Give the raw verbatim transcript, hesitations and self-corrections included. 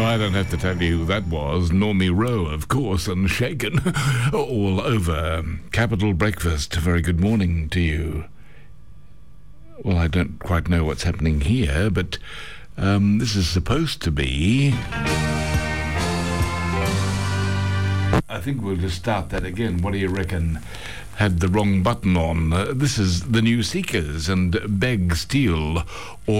I don't have to tell you who that was. Normie Rowe, of course, and Shaken. All over. Capital Breakfast. Very good morning to you. Well, I don't quite know what's happening here, but um, this is supposed to be... I think we'll just start that again. What do you reckon? Had the wrong button on. Uh, this is the New Seekers and Beg Steel. Or